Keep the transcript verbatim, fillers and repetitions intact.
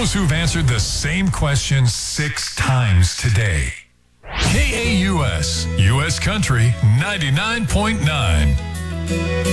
those who've answered the same question six times today. K A U S, U S Country ninety-nine point nine.